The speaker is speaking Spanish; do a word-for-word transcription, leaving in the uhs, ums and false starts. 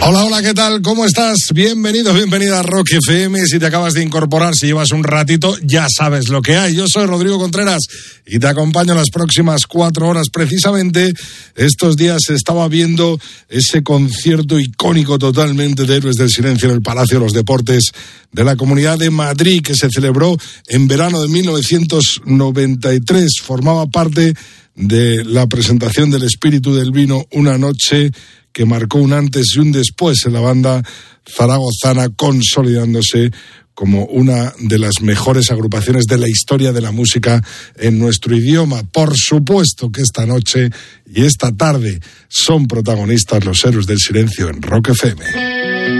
Hola, hola, ¿qué tal? ¿Cómo estás? Bienvenido, bienvenida a Rock F M. Si te acabas de incorporar, si llevas un ratito, ya sabes lo que hay. Yo soy Rodrigo Contreras y te acompaño en las próximas cuatro horas. Precisamente estos días estaba viendo ese concierto icónico totalmente de Héroes del Silencio en el Palacio de los Deportes de la Comunidad de Madrid, que se celebró en verano de mil novecientos noventa y tres. Formaba parte de la presentación del Espíritu del Vino, una noche que marcó un antes y un después en la banda zaragozana, consolidándose como una de las mejores agrupaciones de la historia de la música en nuestro idioma. Por supuesto que esta noche y esta tarde son protagonistas los Héroes del Silencio en Rock F M.